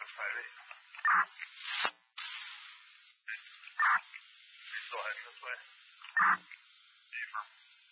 排位，做还是对，媳妇儿。